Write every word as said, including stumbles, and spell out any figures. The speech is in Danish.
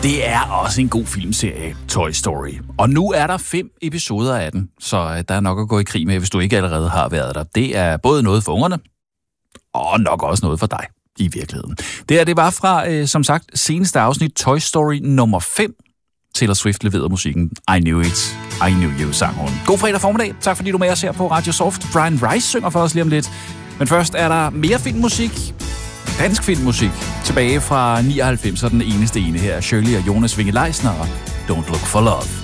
Det er også en god filmserie, Toy Story. Og nu er der fem episoder af den, så der er nok at gå i krig med, hvis du ikke allerede har været der. Det er både noget for ungerne, og nok også noget for dig i virkeligheden. Det her, det var fra, øh, som sagt, seneste afsnit Toy Story nummer fem. Taylor Swift leverede musikken I Knew It, I Knew You, sang hun. God fredag formiddag. Tak fordi du er med os her på Radio Soft. Brian Rice synger for os lige om lidt. Men først er der mere filmmusik. Dansk filmmusik. Tilbage fra nioghalvfems, og den eneste ene her. Shirley og Jonas Winge Leisner. Don't Look for Love.